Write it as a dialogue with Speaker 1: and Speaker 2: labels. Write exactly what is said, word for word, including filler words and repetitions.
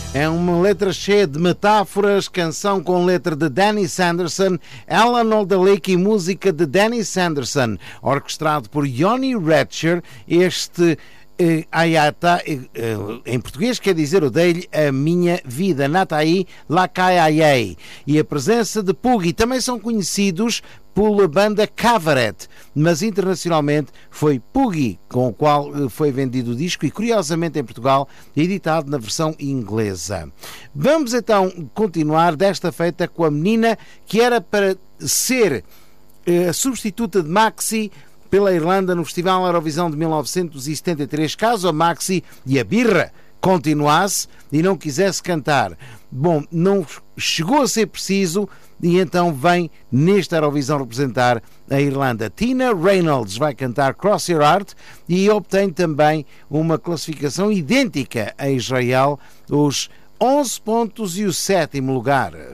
Speaker 1: É uma letra cheia de metáforas, canção com letra de Danny Sanderson, Alan Aldalake e música de Danny Sanderson, orquestrado por Johnny Ratcher. Este eh, Ayata, eh, eh, em português quer dizer o dei-lhe a minha vida, Natai Lakaiayei. E a presença de Puggy, também são conhecidos pela banda Cavaret, mas internacionalmente foi Puggy com o qual foi vendido o disco e, curiosamente, em Portugal, editado na versão inglesa. Vamos então continuar desta feita com a menina que era para ser a substituta de Maxi pela Irlanda no Festival Eurovisão de mil novecentos e setenta e três, caso a Maxi e a birra continuasse e não quisesse cantar. Bom, não chegou a ser preciso e então vem nesta Eurovisão representar a Irlanda. Tina Reynolds vai cantar Cross Your Heart e obtém também uma classificação idêntica a Israel, os onze pontos e o sétimo lugar.